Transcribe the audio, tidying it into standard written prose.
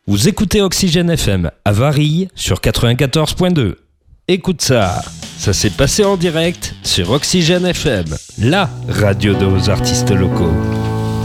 Vous écoutez Oxygène FM à Varilhes sur 94.2. Écoute ça, ça s'est passé en direct sur Oxygène FM, la radio de vos artistes locaux.